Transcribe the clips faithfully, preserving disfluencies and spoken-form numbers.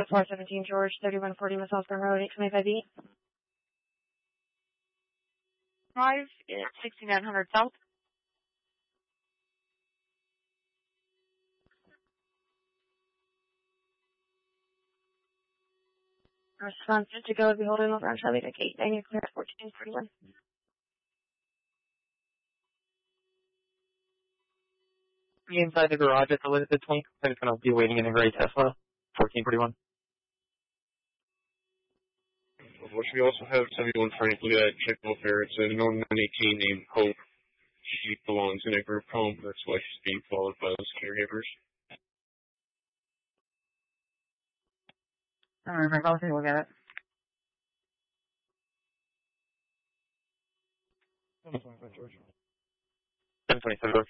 four seventeen George, thirty-one forty West Osborne Road, eight twenty-five B. Five, it's sixty-nine hundred South. Response to go be holding over on Shelby Deck eight ninety clear at fourteen forty-one. Be inside the garage at the Elizabeth twenty. I'm just going to be waiting in a gray Tesla, fourteen forty-one. We also have seventy-one Franklin at check welfare. It's a Northern nine eighteen named Hope. She belongs in a group home. That's why she's being followed by those caregivers. Alright, Frank, I'll take a look at it. seven twenty-five George. seven twenty-five George.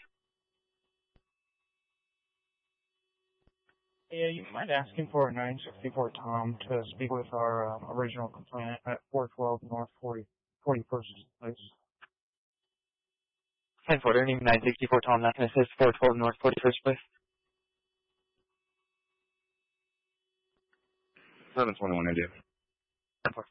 Yeah, you mind asking for a nine sixty-four Tom to speak with our um, original complainant at four twelve North forty, forty-first Place. ten forty, nine sixty-four Tom, that can assist four twelve North forty-first Place. seven twenty-one India. ten four.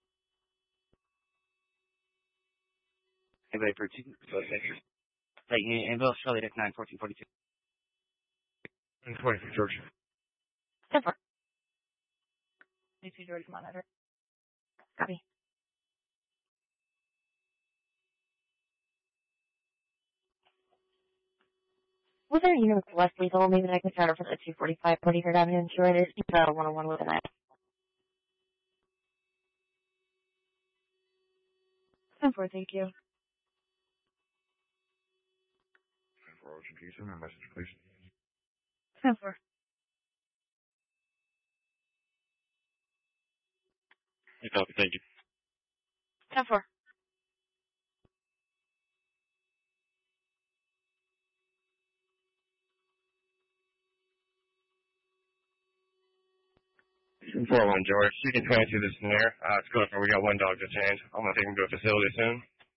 Anybody for two? Right, Annville, Charlie Deck nine, fourteen forty-two. nine twenty for George. ten four. two George, monitor. Copy. Was there a unit with less lethal? Maybe I could start for the two forty-five forty-third Avenue in Detroit. It's uh, one oh one with an eye. ten four, thank you. ten four, Ocean, can you send me a message, please? ten four. You copy, thank you. ten four. four one George, you can twenty-two this in there. Uh, it's good for we got one dog detained. I'm gonna take him to a facility soon.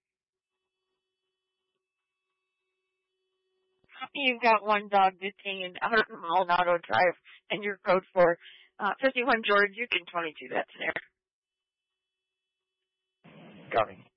You've got one dog detained out of Maldonado Drive, and you're code for uh, fifty-one George. You can twenty-two that there. Got me.